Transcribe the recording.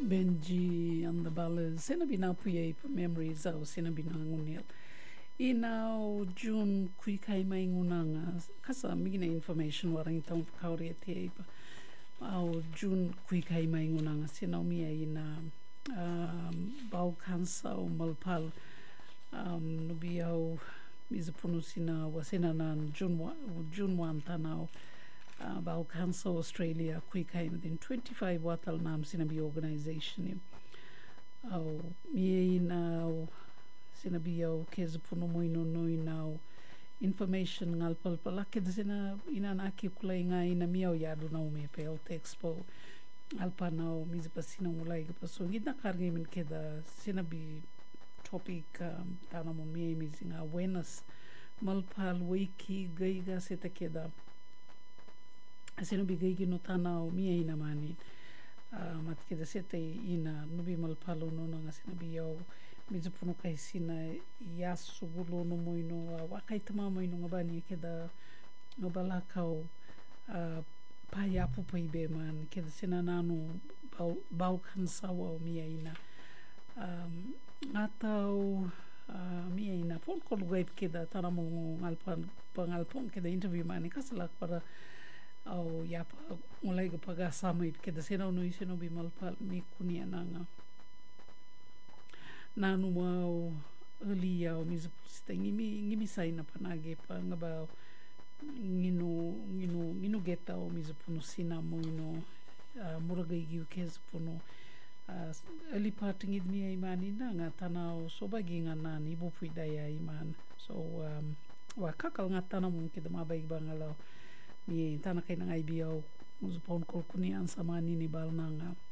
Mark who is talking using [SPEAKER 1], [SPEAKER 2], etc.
[SPEAKER 1] Benji and the Ballers, sena binapuya pa memories au sena binangunil. Inau June kui kai mai ngunanga kasa migina information warang tau kauri te pa. Au June kui kai mai ngunanga sena mia ina bau kansa o malpal nubi au mizapunu sina wasena nan June 1 tanau bau cancer Australia kui kai within 25 watal nam sinabi organization au mie ina sinabi au kezapuno moino no ina information ngal palpalake sina ina naki kulai nga ina miau yadu na me pe Health Expo alpa nau mizapasina mulai paso gidna kargi min keda sinabi topic tana mo mie mizinga awareness malpal wiki gaiga seta keda sino bigay gino tanaw miya ina manin mat keda seta ina nubi malpalo no nga sinabiyaw medyo puno kay sina yasugulo no mo ino wakay tama mo ino nga bani keda nga balakaw payapu pa ibe man keda sina nano baukan sawa miya ina ataw miya ina pon ko lugay keda tanamo ngalpon keda interview mani kasalak para au yapa mulai ke pagasama keda sena no iseno bi malpal mi kunia nanga nanu mau elia o mizapusita ngimi saina panage pa ngaba ngino geta o mizapuno sina mo ino muragai giu kezapuno early parting id mi imani nanga tanau sobagi ngana ni ibu puidaya iman so wakakal ngatana mo keda mabaig bangalaw ni tanakay ng IBO muzupon kol kunian sama ni bal nanga